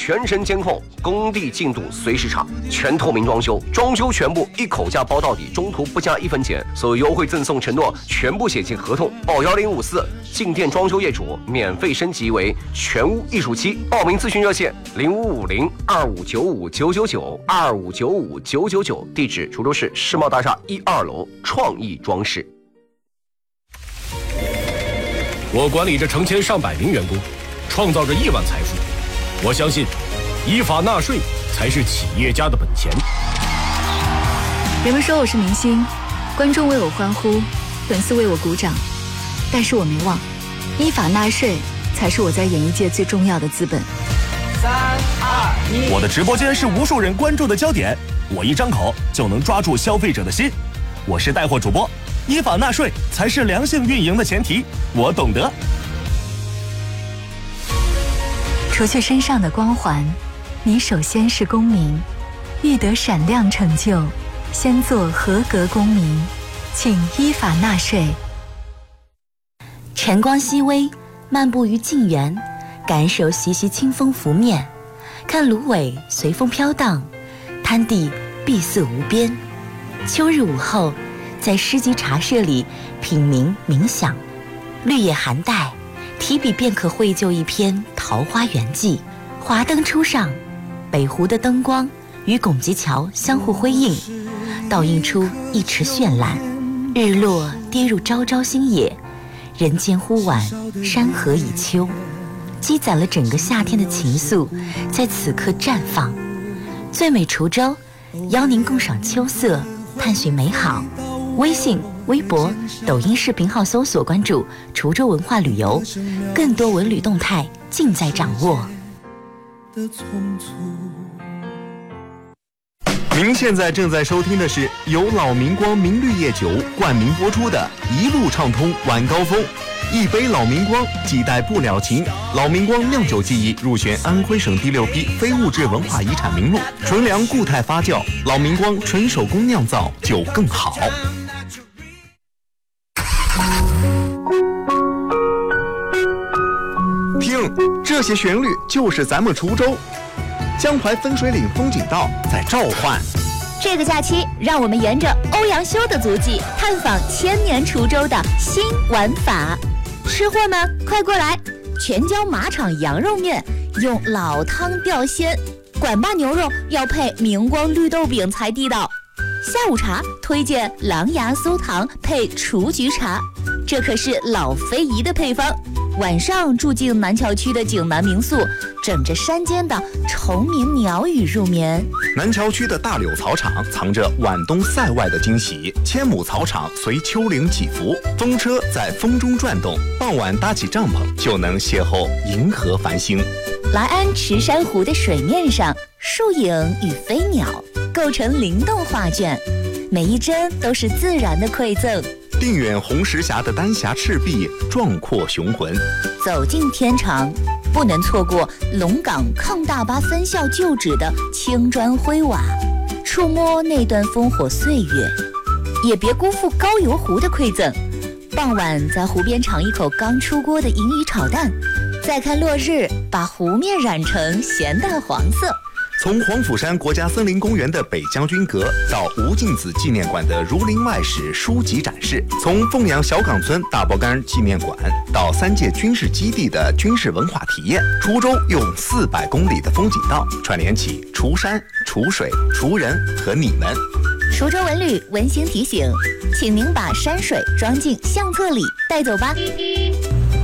全程监控，工地进度随时查，全透明装修，装修全部一口价包到底，中途不加1分钱，所有优惠赠送承诺全部写进合同，报1054，进店装修业主免费升级为全屋艺术期，报名咨询热线0550259599259599，地址滁州市世贸大厦1、2楼创意装饰。 我管理着成千上百名员工，创造着亿万财富。我相信，依法纳税才是企业家的本钱。 人们说我是明星，观众为我欢呼，粉丝为我鼓掌，但是我没忘，依法纳税才是我在演艺界最重要的资本。 3、2、1， 我的直播间是无数人关注的焦点，我一张口就能抓住消费者的心。我是带货主播，依法纳税才是良性运营的前提，我懂得。 除去身上的光环，你首先是公民，欲得闪亮成就，先做合格公民，请依法纳税。 晨光熹微，漫步于静园，感受习习清风拂面，看芦苇随风飘荡，滩地碧色无边。秋日午后，在诗集茶社里品茗冥想，绿叶寒带，提笔便可绘就一篇《桃花源记》。华灯初上，北湖的灯光与拱极桥相互辉映，倒映出一池绚烂。日落跌入朝朝星野，人间忽晚，山河已秋，积攒了整个夏天的情愫，在此刻绽放。最美滁州，邀您共赏秋色，探寻美好。微信、微博、抖音视频号搜索关注滁州文化旅游，更多文旅动态尽在掌握。 您现在正在收听的是由老明光明绿叶酒冠名播出的《一路畅通晚高峰》，一杯老明光，几代不了情。老明光酿酒技艺入选安徽省第6批非物质文化遗产名录，纯粮固态发酵，老明光纯手工酿造，酒更好。听，这些旋律就是咱们滁州。江淮分水岭风景道在召唤。 这个假期，让我们沿着欧阳修的足迹，探访千年滁州的新玩法。吃货们，快过来！全椒马场羊肉面用老汤吊鲜，管坝牛肉要配明光绿豆饼才地道。下午茶推荐狼牙酥糖配雏菊茶，这可是老非遗的配方。晚上住进南桥区的景南民宿，枕着山间的虫鸣鸟语入眠。 南桥区的大柳草场藏着晚冬塞外的惊喜，千亩草场随丘陵起伏，风车在风中转动，傍晚搭起帐篷就能邂逅银河繁星。 来安池珊瑚的水面上，树影与飞鸟构成灵动画卷，每一帧都是自然的馈赠。 定远红石峡的丹霞赤壁，壮阔雄浑。 走进天长，不能错过龙岗抗大巴分校旧址的青砖灰瓦，触摸那段烽火岁月，也别辜负高邮湖的馈赠。傍晚在湖边尝一口刚出锅的银鱼炒蛋，再看落日，把湖面染成咸淡黄色。 从黄甫山国家森林公园的北将军阁到吴敬梓纪念馆的《儒林外史》书籍展示，从凤阳小岗村大包干纪念馆到3届军事基地的军事文化体验，滁州用400公里的风景道串联起滁山、滁水、滁人和你们。 滁州文旅温馨提醒，请您把山水装进相册里带走吧。